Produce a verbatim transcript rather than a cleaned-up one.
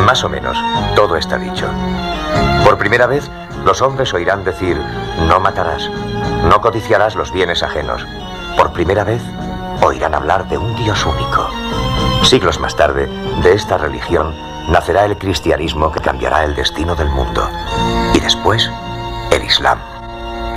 Más o menos, todo está dicho. Por primera vez, los hombres oirán decir, no matarás, no codiciarás los bienes ajenos. Por primera vez, oirán hablar de un Dios único. Siglos más tarde, de esta religión, nacerá el cristianismo que cambiará el destino del mundo. Y después, el Islam.